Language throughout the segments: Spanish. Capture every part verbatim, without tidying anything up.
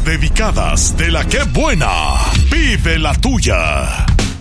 dedicadas de la que buena. Pide la tuya.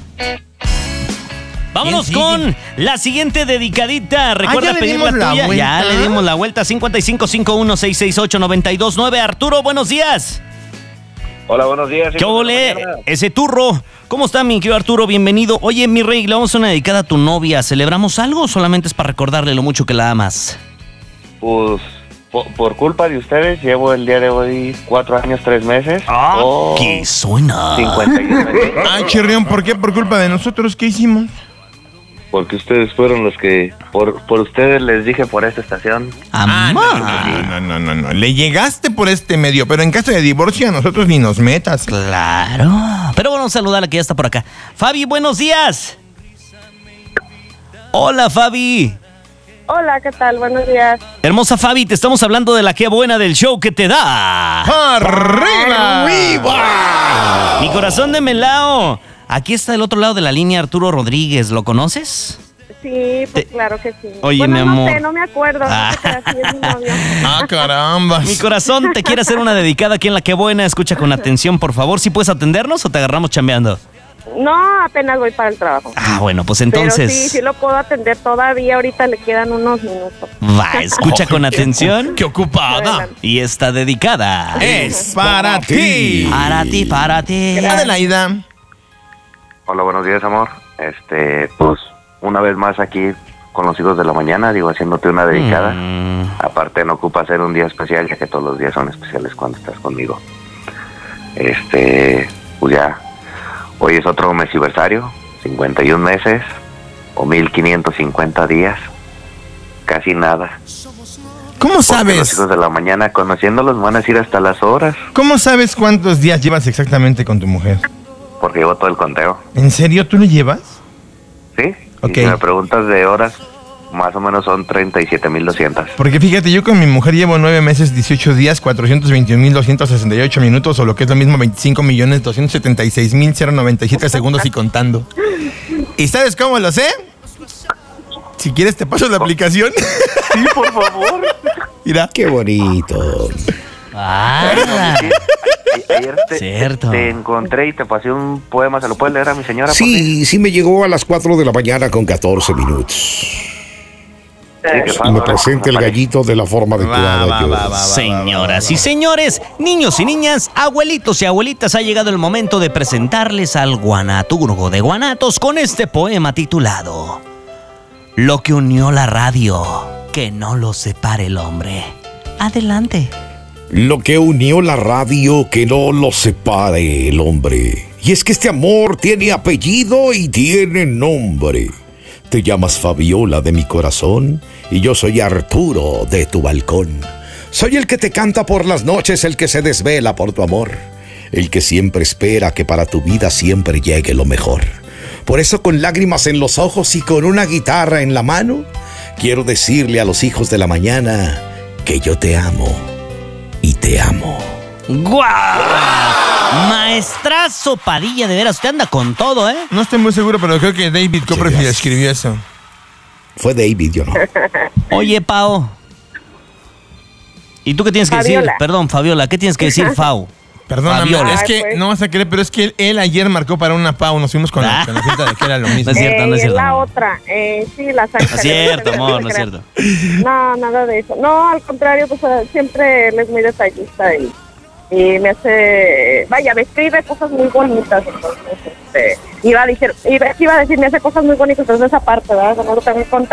Vámonos con la siguiente dedicadita. Recuerda ah, ya pedir la tuya. La ya le dimos la vuelta. cincuenta y cinco cincuenta y uno sesenta y seis ocho noventa y dos nueve. Arturo, buenos días. Hola, buenos días. ¿Qué ole? Ese turro. ¿Cómo está, mi querido Arturo? Bienvenido. Oye, mi rey, le vamos a hacer una dedicada a tu novia. ¿Celebramos algo o solamente es para recordarle lo mucho que la amas? Pues, por, por culpa de ustedes, llevo el día de hoy cuatro años, tres meses. Ah, oh, ¿qué suena? cincuenta y uno años. Ay, Chirrión, ¿por qué? ¿Por culpa de nosotros? ¿Qué hicimos? Porque ustedes fueron los que, por, por ustedes les dije por esta estación. ¡Amá! No, no, no, no, no. Le llegaste por este medio, pero en caso de divorcio a nosotros ni nos metas. Claro. Pero bueno, saludar a la que ya está por acá. Fabi, buenos días. Hola, Fabi. Hola, ¿qué tal? Buenos días. Hermosa Fabi, te estamos hablando de la que buena del show que te da. ¡Arriba! ¡Arriba! Mi corazón de melao. Aquí está del otro lado de la línea Arturo Rodríguez. ¿Lo conoces? Sí, pues Te... claro que sí. Oye, bueno, mi no amor. sé, no me acuerdo. Ah. No sé qué así es mi novio. ¡Ah, caramba! Mi corazón te quiere hacer una dedicada aquí en La Que Buena. Escucha con atención, por favor. ¿Sí puedes atendernos o te agarramos chambeando? No, apenas voy para el trabajo. Ah, bueno, pues entonces... Pero sí, sí lo puedo atender todavía. Ahorita le quedan unos minutos. Va, escucha con atención. ¡Qué ocupada! Adelante. Y está dedicada. Es para ti. Para ti, para ti. Adelaida. Hola, buenos días, amor. Este, pues, una vez más aquí con los hijos de la mañana, digo, haciéndote una dedicada. Mm. Aparte, no ocupa ser un día especial, ya que todos los días son especiales cuando estás conmigo. Este, pues ya, hoy es otro mesiversario, cincuenta y un meses, o mil quinientos cincuenta días, casi nada. ¿Cómo Porque sabes? los hijos de la mañana, conociéndolos, van a ir hasta las horas, ¿Cómo sabes cuántos días llevas exactamente con tu mujer? porque llevo todo el conteo. ¿En serio tú lo llevas? ¿Sí? Ok. Y si me preguntas de horas, más o menos son treinta y siete mil doscientas. Porque fíjate, yo con mi mujer llevo nueve meses, dieciocho días, cuatrocientos veintiún mil doscientos sesenta y ocho minutos, o lo que es lo mismo, veinticinco millones doscientos setenta y seis mil noventa y siete segundos y contando. ¿Y sabes cómo lo sé? Si quieres te paso la aplicación. Sí, por favor. Mira. Qué bonito. Ah, Ayer te, Cierto. te encontré y te pasé un poema. ¿Se lo puedes leer a mi señora? por fin? Sí, sí me llegó a las cuatro de la mañana con catorce minutos. Sí, que Y pasa, me presenta el me parece. gallito de la forma adecuada. Va, va, yo. va, va, va. Señoras y señores, niños y niñas, abuelitos y abuelitas, ha llegado el momento de presentarles al guanaturgo de guanatos con este poema titulado Lo que unió la radio, que no lo separe el hombre. Adelante. Lo que unió la radio que no lo separe el hombre. Y es que este amor tiene apellido y tiene nombre. Te llamas Fabiola de mi corazón y yo soy Arturo de tu balcón. Soy el que te canta por las noches, el que se desvela por tu amor, el que siempre espera que para tu vida siempre llegue lo mejor. Por eso, con lágrimas en los ojos y con una guitarra en la mano, quiero decirle a los hijos de la mañana que yo te amo y te amo. ¡Guau! Maestrazo Padilla, de veras, usted anda con todo, ¿eh? No estoy muy seguro, pero creo que David Copperfield gracias. escribió eso. Fue David, yo no. Oye, Pao. ¿Y tú qué tienes que Fabiola. decir? Perdón, Fabiola, ¿qué tienes que decir, Fau? Perdóname, Fabiola. es Ay, que pues. no vas a creer, pero es que él, él ayer marcó para una Pau, nos fuimos con la, con la cinta de que era lo mismo. No es cierto, Eh, no es y cierto. la amor. otra, eh, sí, la salsa. No es cierto, amor, no es cierto. No, nada de eso. No, al contrario, pues eh, siempre él es muy detallista y, y me hace, vaya, me escribe cosas muy bonitas. Entonces, este, iba a decir, iba, iba a decir, me hace cosas muy bonitas, entonces esa parte, ¿verdad? No lo tengo que contar.